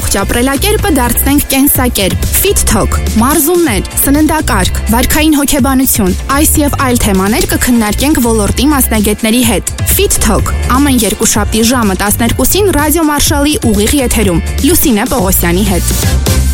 Առողջ ապրելակերպը դարձնենք կենսակերպ։ Fit Talk, մարզումներ, սննդակարգ, վարքային հոգեբանություն, այս եւ այլ թեմաներ կքննարկենք ոլորտի մասնագետների հետ։ Fit Talk ամեն երկուշաբթի ժամը 12-ին Ռադիո Մարշալի ուղիղ եթերում Լուսինե Պողոսյանի հետ։